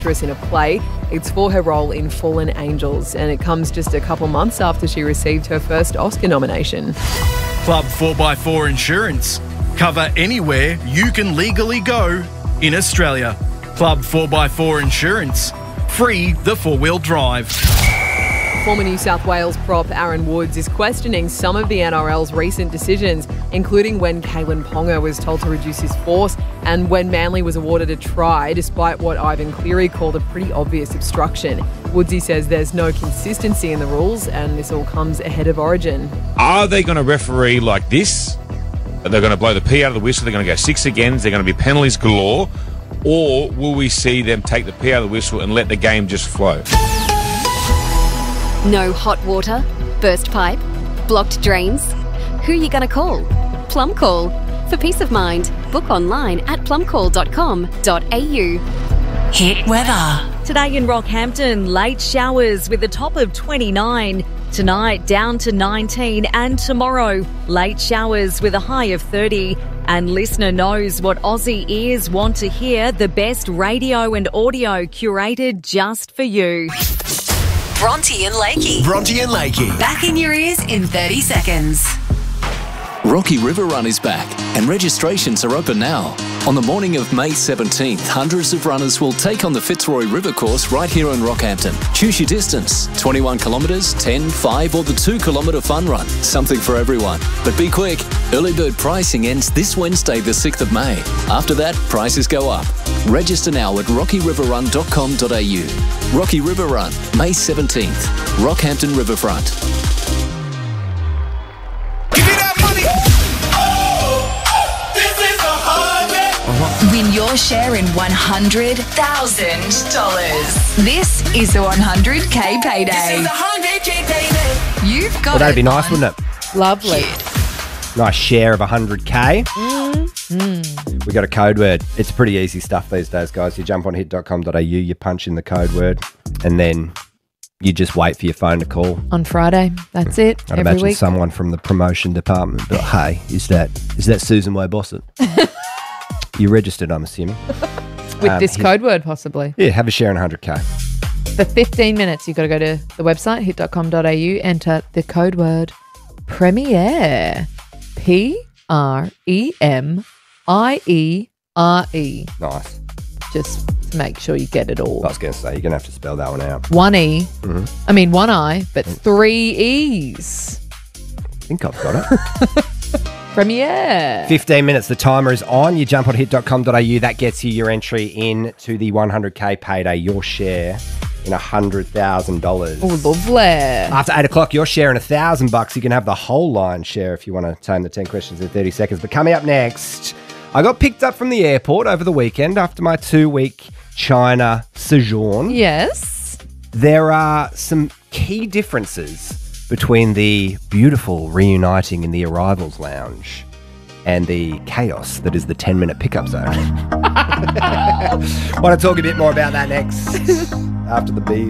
actress in a play. It's for her role in Fallen Angels, and it comes just a couple months after she received her first Oscar nomination. Club 4x4 Insurance. Cover anywhere you can legally go in Australia. Club 4x4 Insurance. Free the four-wheel drive. Former New South Wales prop Aaron Woods is questioning some of the NRL's recent decisions, including when Kalen Ponga was told to reduce his force and when Manly was awarded a try, despite what Ivan Cleary called a pretty obvious obstruction. Woodsy says there's no consistency in the rules, and this all comes ahead of Origin. Are they going to referee like this? They're going to blow the pee out of the whistle, they're going to go six again, they're going to be penalties galore, or will we see them take the pee out of the whistle and let the game just flow? No hot water, burst pipe, blocked drains. Who are you going to call? Plum Call. For peace of mind, book online at plumcall.com.au. Hit weather. Today in Rockhampton, late showers with a top of 29. Tonight, down to 19. And tomorrow, late showers with a high of 30. And listener knows what Aussie ears want to hear, the best radio and audio curated just for you. Bronte and Lakey. Bronte and Lakey. Back in your ears in 30 seconds. Rocky River Run is back and registrations are open now. On the morning of May 17th, hundreds of runners will take on the Fitzroy River course right here in Rockhampton. Choose your distance, 21 kilometres, 10, 5 or the 2 kilometre fun run. Something for everyone. But be quick, early bird pricing ends this Wednesday the 6th of May. After that, prices go up. Register now at rockyriverrun.com.au. Rocky River Run, May 17th, Rockhampton Riverfront. Win your share in $100,000. This is the 100K payday. This is the 100K payday. You've got that'd be nice, wouldn't it? Lovely. Nice share of 100K. We got a code word. It's pretty easy stuff these days, guys. You jump on hit.com.au, you punch in the code word, and then you just wait for your phone to call. On Friday, that's it. I'd every imagine week. someone from the promotion department be like, hey, is that Susan Wojbossett? You registered, I'm assuming. With this code word, possibly. Yeah, have a share in 100K. For 15 minutes, you've got to go to the website, hit.com.au, enter the code word Premiere. Premiere. Nice. Just to make sure you get it all. I was going to say, you're going to have to spell that one out. One E. Mm-hmm. I mean, one I, but 3 E's. I think I've got it. Premiere. 15 minutes. The timer is on. You jump on hit.com.au. That gets you your entry in to the 100K payday, your share in $100,000. Oh, lovely. After 8 o'clock, your share in $1,000. You can have the whole line share if you want to tame the 10 questions in 30 seconds. But coming up next, I got picked up from the airport over the weekend after my 2-week China sojourn. Yes. There are some key differences between the beautiful reuniting in the arrivals lounge and the chaos that is the 10-minute pickup zone. Want to talk a bit more about that next after the beep.